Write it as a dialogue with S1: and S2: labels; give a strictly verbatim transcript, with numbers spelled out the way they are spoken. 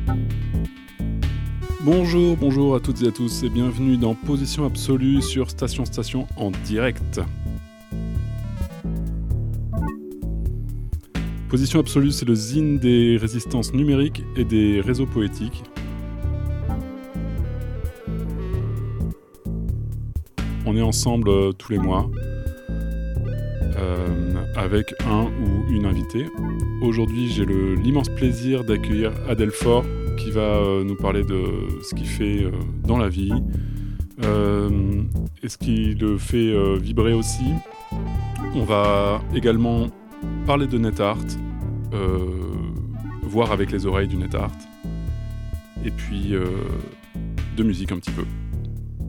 S1: Bonjour, bonjour à toutes et à tous et bienvenue dans Position Absolue sur Station Station en direct. Position Absolue, c'est le zine des résistances numériques et des réseaux poétiques. On est ensemble euh, tous les mois euh, avec un ou une invitée. Aujourd'hui, j'ai le, l'immense plaisir d'accueillir Adèle Faure qui va euh, nous parler de ce qu'il fait euh, dans la vie euh, et ce qui le fait euh, vibrer aussi. On va également parler de NetArt, euh, voir avec les oreilles du NetArt et puis euh, de musique un petit peu.